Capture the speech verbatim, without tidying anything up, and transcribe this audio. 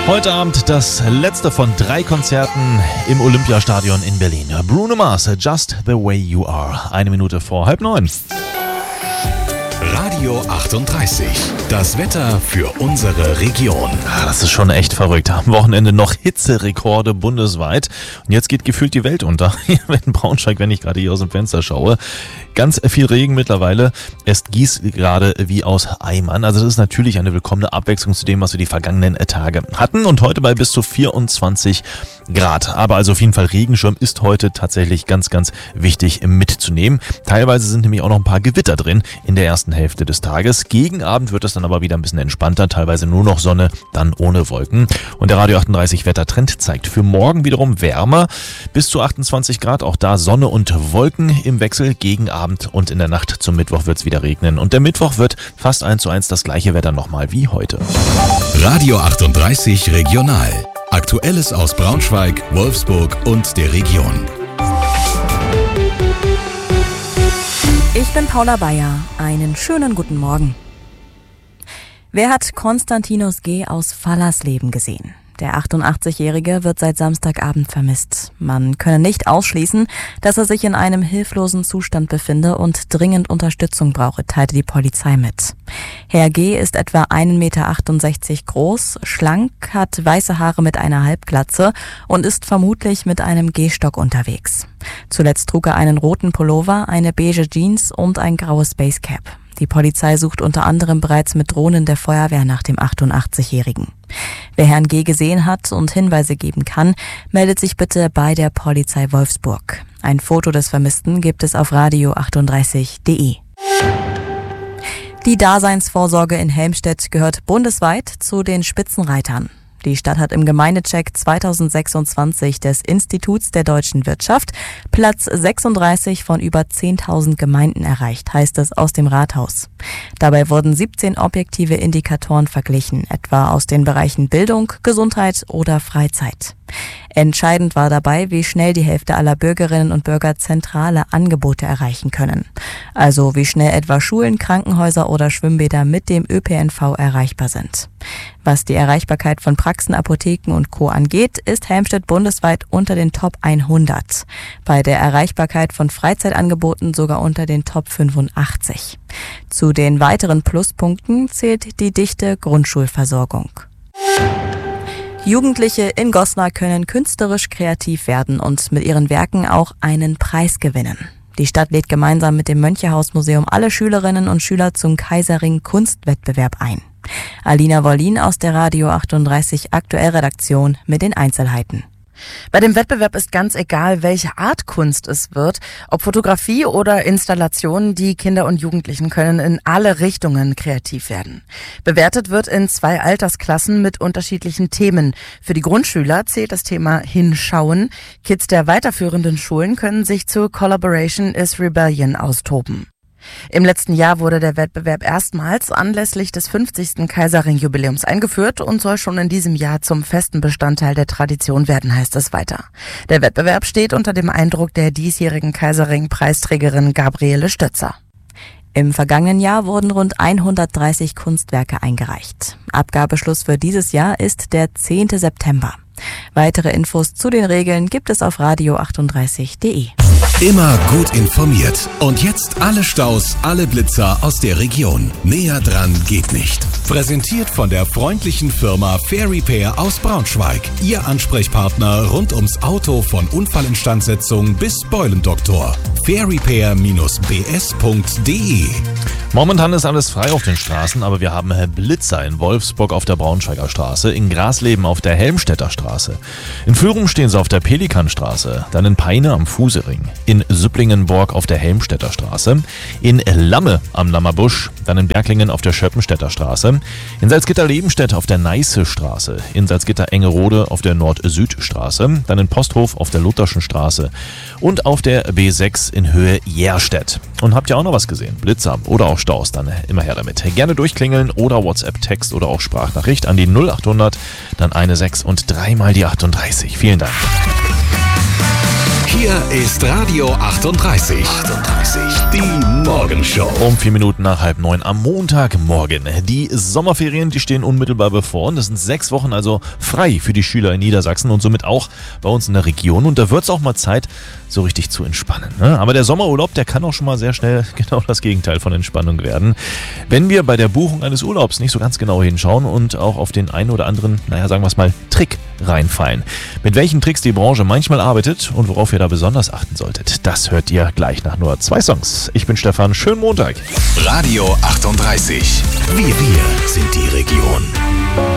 Heute Abend das letzte von drei Konzerten im Olympiastadion in Berlin. Bruno Mars, Just the Way You Are. Eine Minute vor halb neun. Radio achtunddreißig. Das Wetter für unsere Region. Das ist schon echt verrückt. Am Wochenende noch Hitzerekorde bundesweit. Und jetzt geht gefühlt die Welt unter. In Braunschweig, wenn ich gerade hier aus dem Fenster schaue. Ganz viel Regen mittlerweile. Es gießt gerade wie aus Eimern. Also das ist natürlich eine willkommene Abwechslung zu dem, was wir die vergangenen Tage hatten. Und heute bei bis zu vierundzwanzig Grad. Aber also auf jeden Fall Regenschirm ist heute tatsächlich ganz, ganz wichtig mitzunehmen. Teilweise sind nämlich auch noch ein paar Gewitter drin in der ersten Hälfte des Tages. Gegen Abend wird es dann aber wieder ein bisschen entspannter. Teilweise nur noch Sonne, dann ohne Wolken. Und der Radio achtunddreißig Wettertrend zeigt für morgen wiederum wärmer. Bis zu achtundzwanzig Grad. Auch da Sonne und Wolken im Wechsel gegen Abend. Und in der Nacht zum Mittwoch wird es wieder regnen. Und der Mittwoch wird fast eins zu eins das gleiche Wetter nochmal wie heute. Radio achtunddreißig Regional. Aktuelles aus Braunschweig, Wolfsburg und der Region. Ich bin Paula Bayer. Einen schönen guten Morgen. Wer hat Konstantinos G. aus Fallersleben gesehen? Der achtundachtzigjährige wird seit Samstagabend vermisst. Man könne nicht ausschließen, dass er sich in einem hilflosen Zustand befinde und dringend Unterstützung brauche, teilte die Polizei mit. Herr G. ist etwa ein Meter achtundsechzig groß, schlank, hat weiße Haare mit einer Halbglatze und ist vermutlich mit einem Gehstock unterwegs. Zuletzt trug er einen roten Pullover, eine beige Jeans und ein graues Basecap. Die Polizei sucht unter anderem bereits mit Drohnen der Feuerwehr nach dem achtundachtzigjährigen. Wer Herrn G. gesehen hat und Hinweise geben kann, meldet sich bitte bei der Polizei Wolfsburg. Ein Foto des Vermissten gibt es auf radio achtunddreißig punkt de. Die Daseinsvorsorge in Helmstedt gehört bundesweit zu den Spitzenreitern. Die Stadt hat im Gemeindecheck zweitausendsechsundzwanzig des Instituts der deutschen Wirtschaft Platz sechsunddreißig von über zehntausend Gemeinden erreicht, heißt es aus dem Rathaus. Dabei wurden siebzehn objektive Indikatoren verglichen, etwa aus den Bereichen Bildung, Gesundheit oder Freizeit. Entscheidend war dabei, wie schnell die Hälfte aller Bürgerinnen und Bürger zentrale Angebote erreichen können. Also wie schnell etwa Schulen, Krankenhäuser oder Schwimmbäder mit dem Ö P N V erreichbar sind. Was die Erreichbarkeit von Praxen, Apotheken und Co. angeht, ist Helmstedt bundesweit unter den Top hundert. Bei der Erreichbarkeit von Freizeitangeboten sogar unter den Top fünfundachtzig. Zu den weiteren Pluspunkten zählt die dichte Grundschulversorgung. Jugendliche in Goslar können künstlerisch kreativ werden und mit ihren Werken auch einen Preis gewinnen. Die Stadt lädt gemeinsam mit dem Mönchehaus-Museum alle Schülerinnen und Schüler zum Kaiserring Kunstwettbewerb ein. Alina Wollin aus der Radio achtunddreißig Aktuell-Redaktion mit den Einzelheiten. Bei dem Wettbewerb ist ganz egal, welche Art Kunst es wird, ob Fotografie oder Installationen, die Kinder und Jugendlichen können in alle Richtungen kreativ werden. Bewertet wird in zwei Altersklassen mit unterschiedlichen Themen. Für die Grundschüler zählt das Thema Hinschauen. Kids der weiterführenden Schulen können sich zu Collaboration is Rebellion austoben. Im letzten Jahr wurde der Wettbewerb erstmals anlässlich des fünfzigsten Kaiserring-Jubiläums eingeführt und soll schon in diesem Jahr zum festen Bestandteil der Tradition werden, heißt es weiter. Der Wettbewerb steht unter dem Eindruck der diesjährigen Kaiserring-Preisträgerin Gabriele Stötzer. Im vergangenen Jahr wurden rund hundertdreißig Kunstwerke eingereicht. Abgabeschluss für dieses Jahr ist der zehnte September. Weitere Infos zu den Regeln gibt es auf radio achtunddreißig punkt de. Immer gut informiert. Und jetzt alle Staus, alle Blitzer aus der Region. Näher dran geht nicht. Präsentiert von der freundlichen Firma Fair Repair aus Braunschweig. Ihr Ansprechpartner rund ums Auto von Unfallinstandsetzung bis Beulendoktor. fair repair b s punkt de. Momentan ist alles frei auf den Straßen, aber wir haben Blitzer in Wolfsburg auf der Braunschweiger Straße, in Grasleben auf der Helmstedter Straße. In Führung stehen sie auf der Pelikanstraße, dann in Peine am Fusering, in Süpplingenborg auf der Helmstedter Straße, in Lamme am Lammerbusch, dann in Berglingen auf der Schöppenstädter Straße, in Salzgitter-Lebenstedt auf der Neiße Straße, in Salzgitter-Engerode auf der Nord-Süd-Straße, dann in Posthof auf der Lutherschen Straße und auf der B sechs in Höhe Järstedt. Und habt ihr auch noch was gesehen? Blitzer oder auch Staus, dann immer her damit. Gerne durchklingeln oder WhatsApp-Text oder auch Sprachnachricht an die null achthundert, dann eine sechs und dreimal die achtunddreißig. Vielen Dank. Hier ist Radio achtunddreißig. achtunddreißig. Die Morgenshow. Um vier Minuten nach halb neun am Montagmorgen. Die Sommerferien, die stehen unmittelbar bevor. Und das sind sechs Wochen also frei für die Schüler in Niedersachsen und somit auch bei uns in der Region. Und da wird es auch mal Zeit, so richtig zu entspannen. Ne? Aber der Sommerurlaub, der kann auch schon mal sehr schnell genau das Gegenteil von Entspannung werden. Wenn wir bei der Buchung eines Urlaubs nicht so ganz genau hinschauen und auch auf den einen oder anderen, naja, sagen wir es mal, Trick reinfallen. Mit welchen Tricks die Branche manchmal arbeitet und worauf ihr da besonders achten solltet, das hört ihr gleich nach nur zwei Songs. Ich bin Stefan, schönen Montag. Radio achtunddreißig. Wir, wir sind die Region.